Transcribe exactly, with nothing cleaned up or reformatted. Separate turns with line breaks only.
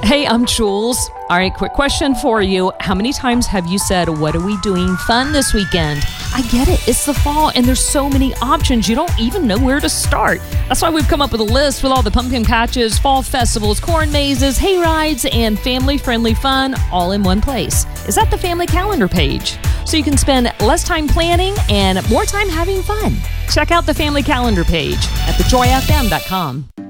Hey, I'm Jules. All right, quick question for you. How many times have you said, what are we doing fun this weekend? I get it. It's the fall and there's so many options. You don't even know where to start. That's why we've come up with a list with all the pumpkin patches, fall festivals, corn mazes, hay rides, and family-friendly fun all in one place. Is at the family calendar page. So you can spend less time planning and more time having fun. Check out the family calendar page at the joy f m dot com.